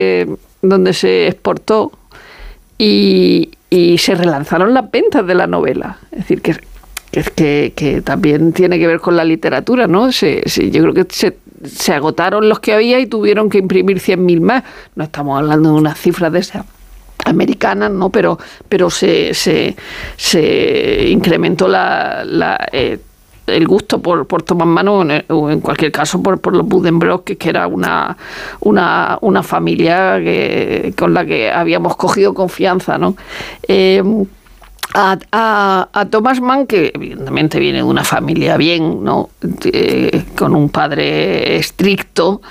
donde se exportó y se relanzaron las ventas de la novela. Es decir, que también tiene que ver con la literatura, ¿no? Yo creo que se agotaron los que había y tuvieron que imprimir 100.000 más. No estamos hablando de unas cifras de esas americanas, ¿no? Pero se incrementó el gusto por Thomas Mann o en cualquier caso por los Buddenbrook, que era una familia con la que habíamos cogido confianza, ¿no? A Thomas Mann, que evidentemente viene de una familia bien, ¿no? Con un padre estricto,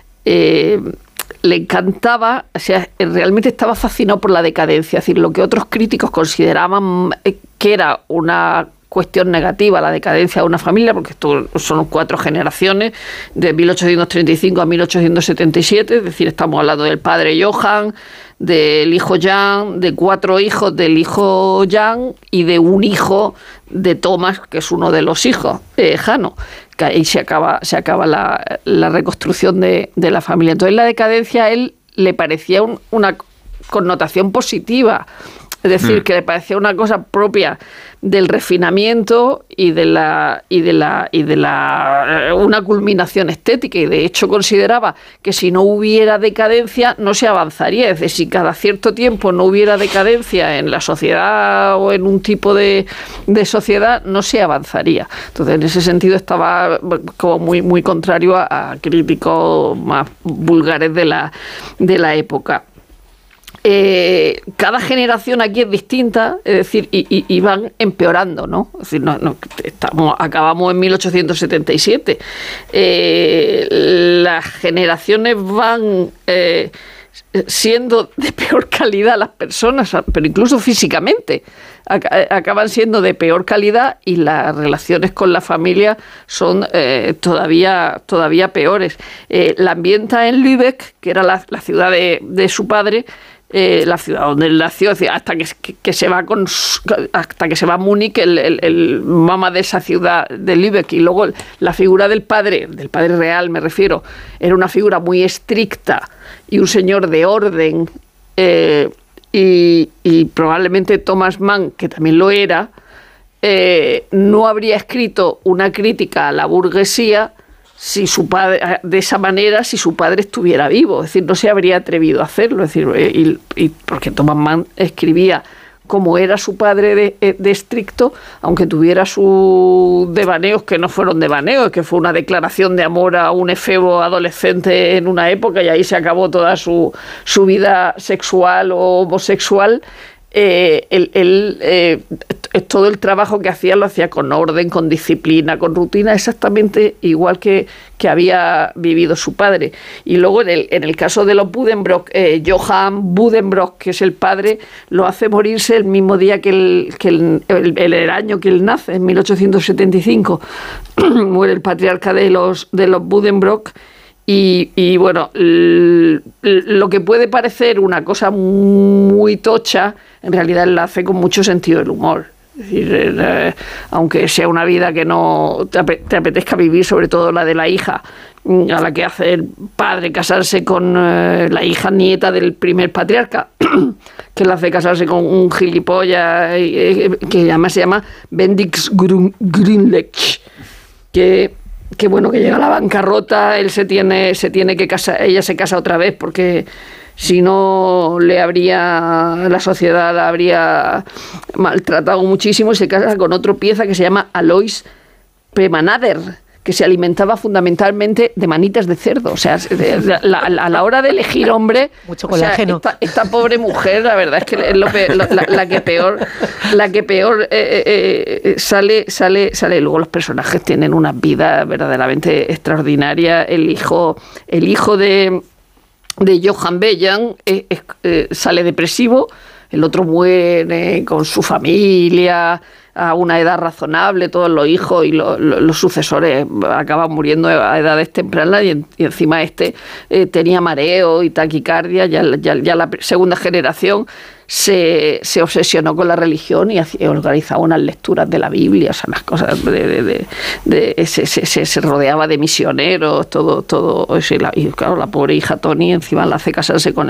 le encantaba, o sea, realmente estaba fascinado por la decadencia, es decir, lo que otros críticos consideraban que era una cuestión negativa, la decadencia de una familia, porque esto son 4 generaciones, de 1835 a 1877, es decir, estamos hablando del padre Johann, del hijo Jan, de 4 hijos del hijo Jan y de un hijo de Thomas, que es uno de los hijos, Jano, que ahí se acaba la reconstrucción de la familia. Entonces la decadencia a él le parecía una connotación positiva, es decir, que le parecía una cosa propia del refinamiento y de una culminación estética, y de hecho consideraba que si no hubiera decadencia no se avanzaría. Es decir, si cada cierto tiempo no hubiera decadencia en la sociedad o en un tipo de sociedad, no se avanzaría. Entonces, en ese sentido estaba como muy contrario a críticos más vulgares de la época. Cada generación aquí es distinta, es decir, y van empeorando, ¿no? Es decir, acabamos en 1877. Las generaciones van siendo de peor calidad las personas, pero incluso físicamente acaban siendo de peor calidad, y las relaciones con la familia son todavía peores. La ambienta en Lübeck, que era la ciudad de su padre, la ciudad donde él nació, hasta que se va a Múnich, el mama de esa ciudad de Lübeck, y luego la figura del padre real, me refiero, era una figura muy estricta y un señor de orden, y probablemente Thomas Mann, que también lo era, no habría escrito una crítica a la burguesía si su padre, de esa manera, si su padre estuviera vivo. Es decir, no se habría atrevido a hacerlo. Es decir, y porque Thomas Mann escribía como era su padre de estricto, aunque tuviera sus devaneos, que no fueron devaneos, que fue una declaración de amor a un efebo adolescente en una época, y ahí se acabó toda su vida sexual o homosexual. Todo el trabajo que hacía lo hacía con orden, con disciplina, con rutina, exactamente igual que había vivido su padre. Y luego en el caso de los Buddenbrook, Johann Buddenbrook, que es el padre, lo hace morirse el mismo día que el año que él nace, en 1875. Muere el patriarca de los Buddenbrook. Y bueno, lo que puede parecer una cosa muy tocha, en realidad él la hace con mucho sentido del humor. Es decir, aunque sea una vida que no te apetezca vivir, sobre todo la de la hija, a la que hace el padre casarse con la hija nieta del primer patriarca, que la hace casarse con un gilipollas que además se llama Bendix Grünlech, que bueno, que llega a la bancarrota, él se tiene que casar, ella se casa otra vez porque si no la sociedad la habría maltratado muchísimo, y se casa con otro pieza que se llama Alois Premanader, que se alimentaba fundamentalmente de manitas de cerdo. O sea, a la hora de elegir hombre, mucho colágeno. O sea, esta pobre mujer, la verdad es que es la que peor sale. Luego los personajes tienen una vida verdaderamente extraordinaria. El hijo de Johann Bejan sale depresivo, el otro muere con su familia a una edad razonable, todos los hijos y los sucesores acaban muriendo a edades tempranas, y encima tenía mareo y taquicardia. Ya la segunda generación se obsesionó con la religión y organizaba unas lecturas de la Biblia, o sea, las cosas se rodeaba de misioneros, todo eso, y claro, la pobre hija Tony encima la hace casarse con